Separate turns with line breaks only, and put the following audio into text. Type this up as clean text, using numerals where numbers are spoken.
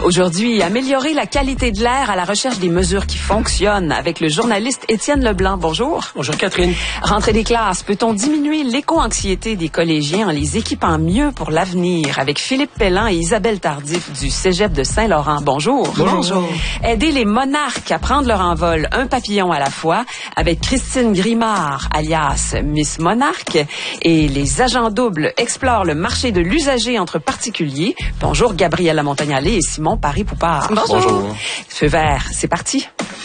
Aujourd'hui, améliorer la qualité de l'air à la recherche des mesures qui fonctionnent avec le journaliste Étienne Leblanc. Bonjour.
Bonjour Catherine.
Rentrée des classes, peut-on diminuer l'éco-anxiété des collégiens en les équipant mieux pour l'avenir? Avec Philippe Pellan et Isabelle Tardif du Cégep de Saint-Laurent. Bonjour.
Bonjour.
Aider les monarques à prendre leur envol un papillon à la fois avec Christine Grimard, alias Miss Monarque. Et les agents doubles explorent le marché de l'usager entre particuliers. Bonjour Gabrielle Lamontagnalé et Simon Paris-Poupard.
Bonjour.
Feu vert, c'est parti.